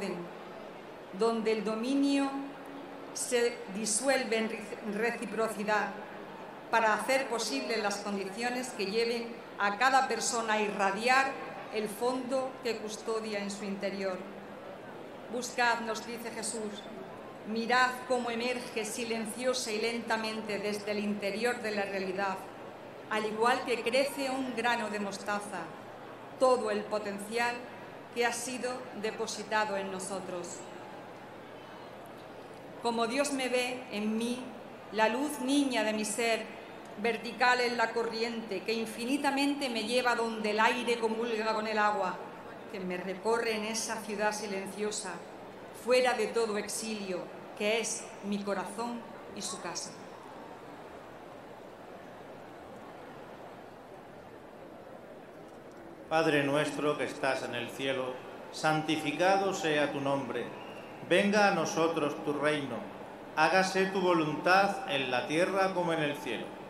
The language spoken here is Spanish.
orden, donde el dominio se disuelve en reciprocidad para hacer posible las condiciones que lleven a cada persona a irradiar el fondo que custodia en su interior. Buscad, nos dice Jesús, mirad cómo emerge silenciosa y lentamente desde el interior de la realidad, al igual que crece un grano de mostaza, todo el potencial que ha sido depositado en nosotros. Como Dios me ve en mí, la luz niña de mi ser, vertical en la corriente, que infinitamente me lleva donde el aire comulga con el agua, que me recorre en esa ciudad silenciosa, fuera de todo exilio, que es mi corazón y su casa. Padre nuestro que estás en el cielo, santificado sea tu nombre. Venga a nosotros tu reino. Hágase tu voluntad en la tierra como en el cielo.